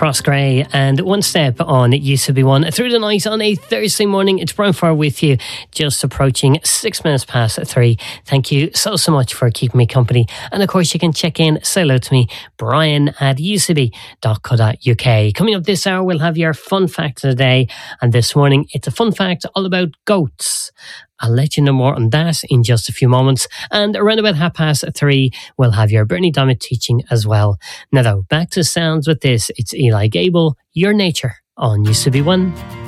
Crossgrey and One Step on It Used to Be One. Through the night on a Thursday morning, it's Brian Farr with you, just approaching 6 minutes past 3. Thank you so much for keeping me company. And of course, you can check in, say hello to me, brian@ucb.co.uk. Coming up this hour, we'll have your fun fact of the day. And this morning, it's a fun fact all about goats. I'll let you know more on that in just a few moments. And around about 3:30, we'll have your Bernie Diamond teaching as well. Now though, back to sounds with this. It's Eli Gable, Your Nature on Used to Be One.